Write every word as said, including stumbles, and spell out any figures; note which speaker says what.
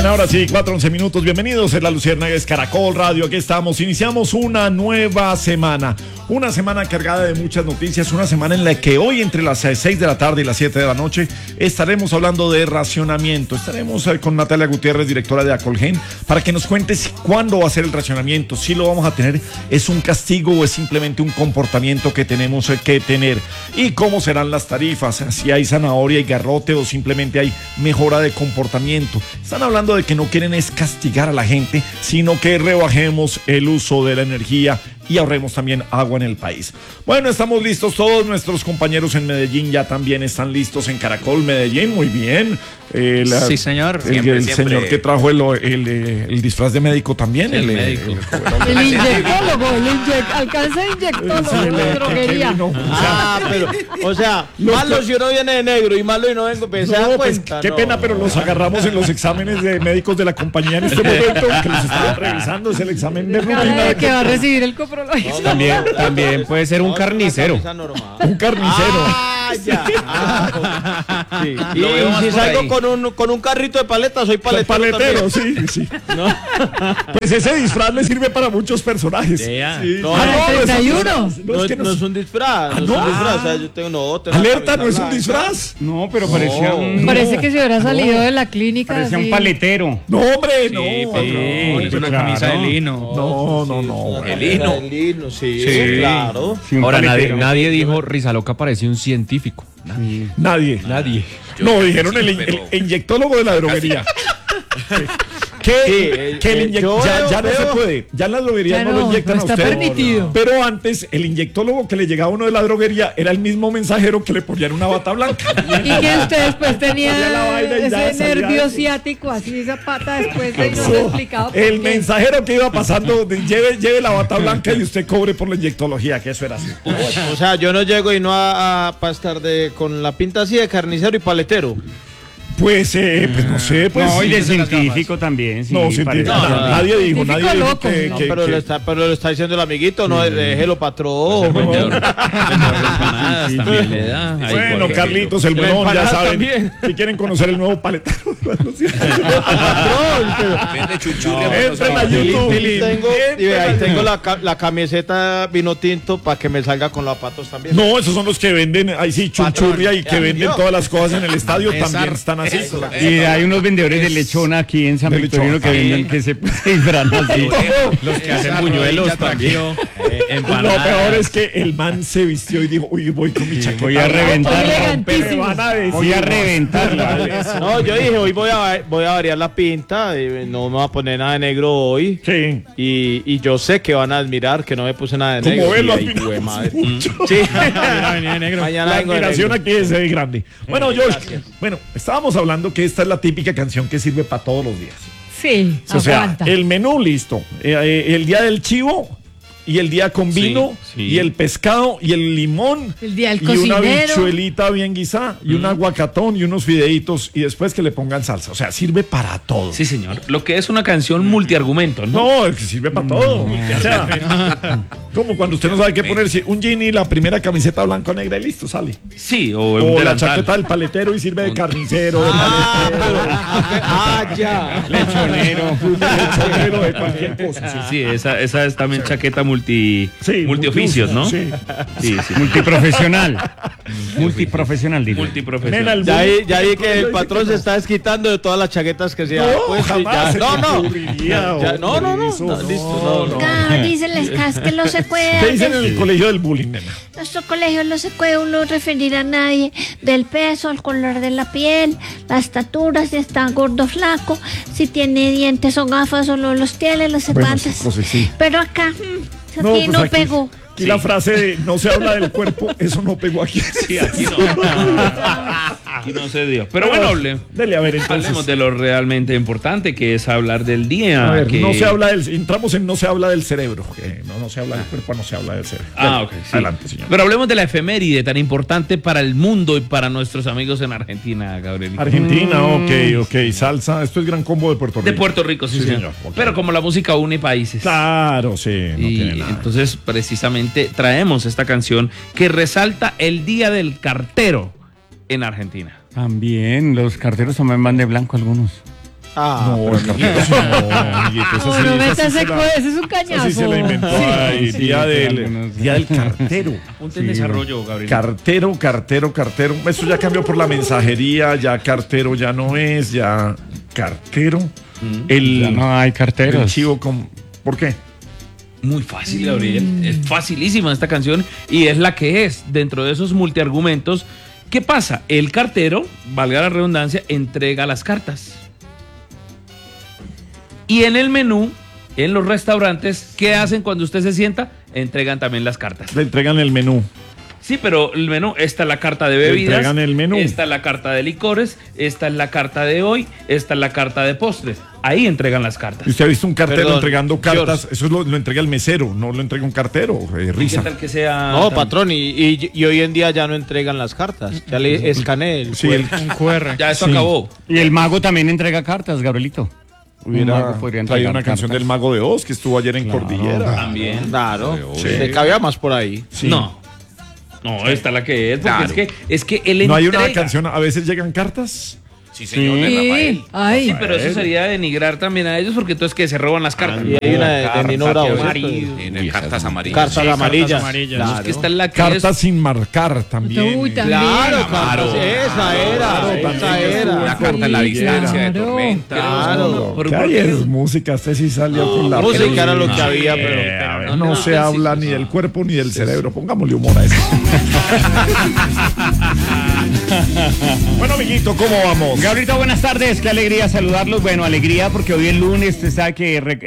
Speaker 1: mañana, ahora sí, cuatro once minutos. Bienvenidos en La Luciérnaga, es Caracol Radio. Aquí estamos, iniciamos una nueva semana. Una semana cargada de muchas noticias, una semana en la que hoy entre las seis de la tarde y las siete de la noche estaremos hablando de racionamiento. Estaremos con Natalia Gutiérrez, directora de Acolgen, para que nos cuentes cuándo va a ser el racionamiento, si lo vamos a tener, es un castigo o es simplemente un comportamiento que tenemos que tener, y cómo serán las tarifas, si hay zanahoria y garrote o simplemente hay mejora de comportamiento. Están hablando de que no quieren es castigar a la gente, sino que rebajemos el uso de la energía y ahorremos también agua en el país. Bueno, estamos listos, todos nuestros compañeros en Medellín ya también están listos en Caracol Medellín, muy bien. Eh, la,
Speaker 2: sí, señor.
Speaker 1: El,
Speaker 2: siempre,
Speaker 1: el
Speaker 2: siempre.
Speaker 1: señor que trajo el, el, el, el disfraz de médico también.
Speaker 2: Sí, el,
Speaker 1: el
Speaker 2: médico.
Speaker 1: El,
Speaker 3: el, el inyectólogo, el inyect, alcanza de inyectólogo, sí, la droguería.
Speaker 4: No, ah, pero, o sea, malo si uno viene de negro y malo y no vengo, pues,
Speaker 1: no,
Speaker 4: se da
Speaker 1: pues,
Speaker 4: cuenta.
Speaker 1: qué
Speaker 4: no.
Speaker 1: pena, pero los agarramos en los exámenes de médicos de la compañía en este momento, que los estaban revisando, es el examen de rutina.
Speaker 3: De que va a recibir el coprológico.
Speaker 5: No, también, también puede ser un
Speaker 4: no,
Speaker 5: carnicero.
Speaker 1: Un carnicero.
Speaker 4: Ah, ya. Ah, sí. Y, y si salgo con un, con un carrito de paletas, soy paletero.
Speaker 1: Soy paletero,
Speaker 4: también.
Speaker 1: sí, sí. ¿No? Pues ese disfraz le sirve para muchos personajes.
Speaker 2: Yeah.
Speaker 1: Sí.
Speaker 4: No,
Speaker 1: Ah,
Speaker 4: no,
Speaker 1: no,
Speaker 3: treinta y uno.
Speaker 1: no,
Speaker 4: No,
Speaker 1: es que
Speaker 4: no
Speaker 1: no
Speaker 4: es un disfraz,
Speaker 1: Ah,
Speaker 4: no es
Speaker 1: no.
Speaker 4: un disfraz, o sea, yo tengo no, tengo
Speaker 1: Alerta,
Speaker 4: una
Speaker 1: no es un
Speaker 4: camisa
Speaker 1: disfraz.
Speaker 5: No, pero parecía un,
Speaker 3: Parece que se hubiera salido de la clínica.
Speaker 5: parecía un
Speaker 3: así.
Speaker 5: paletero.
Speaker 1: No, hombre,
Speaker 2: Sí,
Speaker 1: no.
Speaker 2: pero
Speaker 1: no,
Speaker 2: es una
Speaker 5: claro.
Speaker 2: camisa de lino.
Speaker 1: No, no, no.
Speaker 4: blanca.
Speaker 2: El hino.
Speaker 4: El hino, sí,
Speaker 5: Sí.
Speaker 4: claro.
Speaker 5: Sí, un
Speaker 6: Ahora nadie,
Speaker 5: paletero.
Speaker 6: nadie dijo Rizaloca parecía un científico.
Speaker 5: Sí.
Speaker 1: Nadie.
Speaker 6: Nadie.
Speaker 1: No, dijeron el,
Speaker 2: pero-
Speaker 1: el inyectólogo de la droguería. Que,
Speaker 4: Sí, el-
Speaker 1: que el
Speaker 4: el-
Speaker 1: inyec-
Speaker 4: yo
Speaker 1: ya,
Speaker 4: veo-
Speaker 1: ya no se
Speaker 4: veo-
Speaker 1: puede, ya en las droguerías
Speaker 3: Ya
Speaker 1: no,
Speaker 3: no,
Speaker 1: lo inyectan
Speaker 3: no
Speaker 1: a
Speaker 3: está
Speaker 1: usted.
Speaker 3: permitido.
Speaker 1: Pero antes el inyectólogo que le llegaba a uno de la droguería era el mismo mensajero que le ponían una bata blanca.
Speaker 3: Y que usted después
Speaker 1: Ponía la
Speaker 3: tenía
Speaker 1: vaina y ya
Speaker 3: ese
Speaker 1: salía
Speaker 3: nervio
Speaker 1: eso.
Speaker 3: ciático, así esa pata después de no lo explicado. por
Speaker 1: El
Speaker 3: qué.
Speaker 1: mensajero que iba pasando, de, lleve, lleve la bata blanca y usted cobre por la inyectología, que eso era así.
Speaker 4: O sea, yo no llego y no a, a para estar de, con la pinta así de carnicero y paletero.
Speaker 1: Pues, eh, pues no sé, pues.
Speaker 5: No, y de
Speaker 1: sí,
Speaker 5: científico también. Sí,
Speaker 1: no, científico,
Speaker 5: parece.
Speaker 4: no, no,
Speaker 1: nadie dijo,
Speaker 3: científico
Speaker 1: nadie dijo
Speaker 3: loco.
Speaker 1: que,
Speaker 4: No,
Speaker 1: que-
Speaker 4: pero,
Speaker 1: que-
Speaker 4: lo está, pero lo está diciendo el amiguito, no, déjelo patrón.
Speaker 2: Vendedor, vendedor de empanadas también le da. Ahí
Speaker 1: Bueno,
Speaker 2: por-
Speaker 1: Carlitos, el
Speaker 4: La
Speaker 1: melón, ya
Speaker 4: empanada
Speaker 1: saben.
Speaker 4: también.
Speaker 1: Si quieren conocer el nuevo paletero.
Speaker 4: Patrón, pero-
Speaker 2: Vende chuchurria.
Speaker 1: No, entren a
Speaker 4: Y
Speaker 1: YouTube.
Speaker 4: tengo, y ve, ahí tengo la, ca- la camiseta vino tinto para que me salga con los zapatos también.
Speaker 1: No, esos son los que venden, ahí sí, chunchurria y que
Speaker 4: Ya,
Speaker 1: venden
Speaker 4: yo.
Speaker 1: todas las cosas en el estadio,
Speaker 2: César,
Speaker 1: también están así.
Speaker 2: eso,
Speaker 5: Y hay unos vendedores de lechón aquí en San
Speaker 1: De
Speaker 5: Victorino
Speaker 1: lechón.
Speaker 5: que venden que se se disfrazan así.
Speaker 2: Los que hacen buñuelos también. Eh,
Speaker 1: Lo
Speaker 2: empanadas.
Speaker 1: peor es que el man se vistió y dijo, uy, voy con mi chaqueta.
Speaker 5: Voy a reventar.
Speaker 1: Me van a decir,
Speaker 5: Voy a reventarla.
Speaker 4: No, yo dije, hoy voy a, voy a variar la pinta, y no me voy a poner nada de negro hoy.
Speaker 1: Sí.
Speaker 4: Y, y yo sé que van a admirar que no me puse nada de
Speaker 1: Como
Speaker 4: negro.
Speaker 1: ven, lo
Speaker 4: Y ahí,
Speaker 1: admiramos
Speaker 4: güey, madre.
Speaker 1: mucho.
Speaker 4: Sí.
Speaker 5: negro.
Speaker 4: Mañana
Speaker 1: La
Speaker 4: vengo de
Speaker 1: admiración
Speaker 4: negro.
Speaker 1: aquí es eh, grande. Bueno, George, bueno, estábamos hablando que esta es la típica canción que sirve para todos los días.
Speaker 3: Sí,
Speaker 1: O sea,
Speaker 3: aguanta.
Speaker 1: el menú listo. Eh, eh, el día del chivo y el día con
Speaker 2: Sí,
Speaker 1: vino
Speaker 2: sí.
Speaker 1: y el pescado y el limón.
Speaker 3: El día del
Speaker 1: y una
Speaker 3: cocinero.
Speaker 1: bichuelita bien guisada y un aguacatón y unos fideitos y después que le pongan salsa. O sea, sirve para todo.
Speaker 2: Sí, señor. Lo que es una canción multiargumento, ¿no?
Speaker 1: No, es que sirve para todo. O sea, como cuando usted no sabe qué ponerse un jean y la primera camiseta blanca o negra y listo, sale.
Speaker 2: Sí, o, un
Speaker 1: O la
Speaker 2: delantal.
Speaker 1: chaqueta del paletero y sirve de
Speaker 2: Un-
Speaker 1: carnicero, de
Speaker 4: Ah,
Speaker 1: paletero,
Speaker 4: ah, ya.
Speaker 5: Lechonero.
Speaker 1: de chonero, de cualquier cosa.
Speaker 2: Sí, sí, esa, esa es también chaqueta multi,
Speaker 1: Sí,
Speaker 2: multioficios, ¿no?
Speaker 1: Sí.
Speaker 2: sí, sí.
Speaker 5: Multiprofesional. Multiprofesional, digo.
Speaker 2: Multiprofesional.
Speaker 1: Nena, el
Speaker 4: Ya vi,
Speaker 1: bullying-
Speaker 4: ya vi que el
Speaker 1: dice
Speaker 4: patrón
Speaker 1: que
Speaker 4: se
Speaker 1: no.
Speaker 4: está desquitando de todas las chaquetas que se ha
Speaker 1: No,
Speaker 4: puesto y
Speaker 1: jamás
Speaker 4: ya-
Speaker 1: se
Speaker 4: No,
Speaker 1: me
Speaker 4: no.
Speaker 1: ocurriría,
Speaker 4: Ya, no, no, no.
Speaker 1: eso,
Speaker 4: no, listo, no, no.
Speaker 7: Acá dicen las casas que no se puede.
Speaker 1: ¿Qué dicen en el colegio del bullying, nena?
Speaker 7: Nuestro colegio no se puede uno referir a nadie del peso, el color de la piel, la estatura, si está gordo o flaco, si tiene dientes o gafas o no los tiene, no sé
Speaker 1: Bueno,
Speaker 7: cuántas.
Speaker 1: sí, cosas, sí.
Speaker 7: Pero acá, mm,
Speaker 1: No,
Speaker 7: aquí
Speaker 1: pues
Speaker 7: no
Speaker 1: aquí-
Speaker 7: pegó.
Speaker 1: Aquí la frase de no se habla del cuerpo, eso no pegó aquí.
Speaker 2: Sí, aquí no. Aquí no se dio. Pero bueno, hable-
Speaker 1: Dele, a ver, entonces.
Speaker 2: hablemos de lo realmente importante, que es hablar del día.
Speaker 1: A ver,
Speaker 2: que-
Speaker 1: no se habla del, entramos en no se habla del cerebro, que no, no se habla del cuerpo, no se habla del cerebro.
Speaker 2: Ah,
Speaker 1: Dele,
Speaker 2: ok. sí.
Speaker 1: Adelante, señor.
Speaker 2: Pero hablemos de la efeméride tan importante para el mundo y para nuestros amigos en Argentina, Gabriel.
Speaker 1: Argentina, ok, ok, salsa, esto es Gran Combo de Puerto Rico.
Speaker 2: De Puerto Rico, sí,
Speaker 1: Sí,
Speaker 2: señor.
Speaker 1: señor, ok.
Speaker 2: Pero como la música une países.
Speaker 1: Claro, sí, no
Speaker 2: y
Speaker 1: tiene nada.
Speaker 2: entonces precisamente traemos esta canción que resalta el Día del Cartero en Argentina.
Speaker 5: También, los carteros también van de blanco algunos.
Speaker 4: Ah,
Speaker 1: No, amiguito, eso no, amiguito, eso
Speaker 3: No,
Speaker 1: sí,
Speaker 3: no
Speaker 1: esa
Speaker 3: metas
Speaker 1: sí se
Speaker 3: ese
Speaker 1: la-
Speaker 3: co- ese es un cañazo.
Speaker 1: Así se la inventó
Speaker 3: Sí.
Speaker 1: ahí,
Speaker 5: Sí,
Speaker 1: día,
Speaker 5: sí,
Speaker 1: del,
Speaker 5: algunos-
Speaker 1: día del cartero.
Speaker 2: Ponte en desarrollo, Gabriel.
Speaker 1: Cartero, cartero, cartero. Eso ya cambió por la mensajería, ya cartero ya no es, ya cartero. El,
Speaker 5: Ya no hay
Speaker 1: el
Speaker 5: carteros.
Speaker 1: chivo con... ¿Por qué?
Speaker 2: Muy fácil, Gabriel. Es facilísima esta canción y es la que es dentro de esos multiargumentos. ¿Qué pasa? El cartero, valga la redundancia, entrega las cartas. Y en el menú, en los restaurantes, ¿qué hacen cuando usted se sienta? Entregan también las cartas.
Speaker 1: Le entregan el menú.
Speaker 2: Sí, pero el menú, esta es la carta de
Speaker 1: Le
Speaker 2: bebidas.
Speaker 1: entregan el menú.
Speaker 2: Esta es la carta de licores, esta es la carta de hoy, esta es la carta de postres. Ahí entregan las cartas.
Speaker 1: ¿Y usted ha visto un cartero
Speaker 4: Perdón,
Speaker 1: entregando cartas?
Speaker 4: George.
Speaker 1: Eso es lo, lo entrega el mesero, no lo entrega un cartero. Eh,
Speaker 2: ¿Y qué
Speaker 1: risa.
Speaker 2: tal que sea?
Speaker 4: No,
Speaker 2: tan-
Speaker 4: patrón, y, y, y hoy en día ya no entregan las cartas. Ya le escaneé el
Speaker 1: Sí, el,
Speaker 5: Un Q R.
Speaker 2: Ya eso
Speaker 1: Sí.
Speaker 2: acabó.
Speaker 5: Y el mago también entrega cartas, Gabrielito. Un
Speaker 1: hubiera
Speaker 5: mago podría
Speaker 1: traído
Speaker 5: entregar
Speaker 1: una canción
Speaker 5: cartas.
Speaker 1: del Mago de Oz que estuvo ayer en Cordillera.
Speaker 2: También.
Speaker 4: Claro,
Speaker 1: Sí.
Speaker 4: le cabía más por ahí.
Speaker 1: Sí.
Speaker 2: No. No, esta es la que es. Porque es que, es que él
Speaker 1: ¿No hay
Speaker 2: entrega.
Speaker 1: una canción? A veces llegan cartas.
Speaker 6: Sí, señor, de
Speaker 3: Sí.
Speaker 6: Rafael.
Speaker 3: Ay,
Speaker 2: Sí, pero eso sería denigrar también a ellos porque entonces que se roban las cartas.
Speaker 4: Y hay una de, de Nino Bravo, ¿cierto?
Speaker 2: amarillo.
Speaker 6: Tiene cartas amarillas.
Speaker 4: Cartas amarillas.
Speaker 5: amarillas.
Speaker 4: Claro.
Speaker 2: Es que esta es la que
Speaker 1: Cartas
Speaker 2: es.
Speaker 1: sin marcar también.
Speaker 3: Uy, también.
Speaker 4: Claro,
Speaker 6: Claro.
Speaker 4: cartas, esa era,
Speaker 1: Claro,
Speaker 4: esa
Speaker 1: también
Speaker 4: era.
Speaker 6: La
Speaker 1: estuvo
Speaker 6: carta en la distancia de
Speaker 3: Claro.
Speaker 6: tormenta.
Speaker 4: Claro.
Speaker 2: Pero
Speaker 1: ¿Qué
Speaker 2: ¿por
Speaker 1: hay
Speaker 2: qué?
Speaker 1: es música? Este sí salió con la
Speaker 4: Música era lo que
Speaker 1: película.
Speaker 4: había,
Speaker 1: Eh,
Speaker 4: pero...
Speaker 1: a ver,
Speaker 2: no
Speaker 1: no,
Speaker 2: le
Speaker 1: se
Speaker 2: gusta el
Speaker 1: habla
Speaker 2: sí,
Speaker 1: ni
Speaker 2: sí.
Speaker 1: del cuerpo ni del cerebro. Pongámosle humor a eso. Bueno, amiguito, ¿cómo vamos?
Speaker 5: Gabrielito, buenas tardes. Qué alegría saludarlos. Bueno, alegría porque hoy es lunes. Usted sabe que re-